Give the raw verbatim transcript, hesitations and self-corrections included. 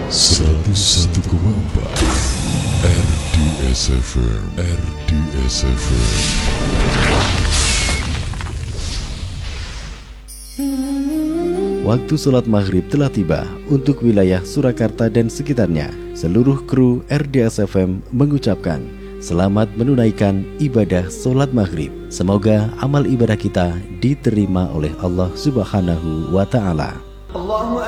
seratus satu koma empat R D S F M, R D S F M. Waktu sholat maghrib telah tiba untuk wilayah Surakarta dan sekitarnya. Seluruh kru R D S F M mengucapkan selamat menunaikan ibadah sholat maghrib. Semoga amal ibadah kita diterima oleh Allah Subhanahu wa Ta'ala.